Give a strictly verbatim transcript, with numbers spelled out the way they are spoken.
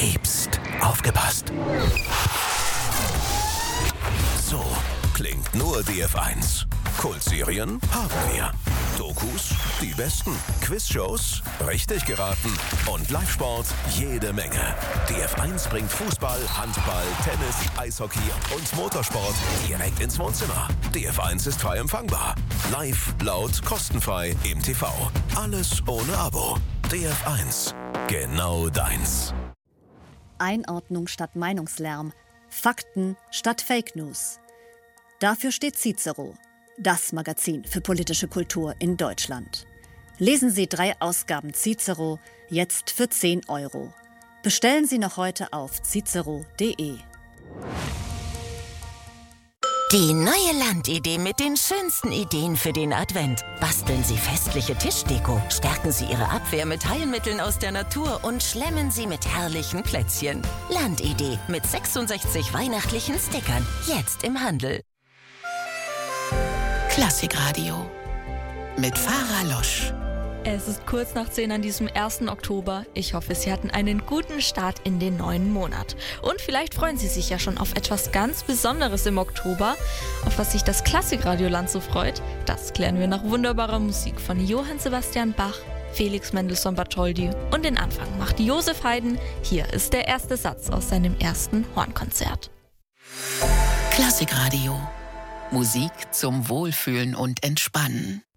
Hey, pst, aufgepasst. So klingt nur D F eins. Kultserien haben wir. Dokus, die besten. Quizshows, richtig geraten. Und Live-Sport, jede Menge. D F eins bringt Fußball, Handball, Tennis, Eishockey und Motorsport direkt ins Wohnzimmer. D F eins ist frei empfangbar. Live, laut, kostenfrei im T V. Alles ohne Abo. D F eins. Genau deins. Einordnung statt Meinungslärm. Fakten statt Fake News. Dafür steht Cicero, das Magazin für politische Kultur in Deutschland. Lesen Sie drei Ausgaben Cicero jetzt für zehn Euro. Bestellen Sie noch heute auf cicero punkt de. Die neue Landidee mit den schönsten Ideen für den Advent. Basteln Sie festliche Tischdeko, stärken Sie Ihre Abwehr mit Heilmitteln aus der Natur und schlemmen Sie mit herrlichen Plätzchen. Landidee mit sechsundsechzig weihnachtlichen Stickern. Jetzt im Handel. Klassikradio mit Farah Losch. Es ist kurz nach zehn an diesem ersten Oktober. Ich hoffe, Sie hatten einen guten Start in den neuen Monat. Und vielleicht freuen Sie sich ja schon auf etwas ganz Besonderes im Oktober. Auf was sich das Klassikradioland so freut, das klären wir nach wunderbarer Musik von Johann Sebastian Bach, Felix Mendelssohn Bartholdy. Und den Anfang macht Josef Haydn. Hier ist der erste Satz aus seinem ersten Hornkonzert. Klassikradio. Musik zum Wohlfühlen und Entspannen.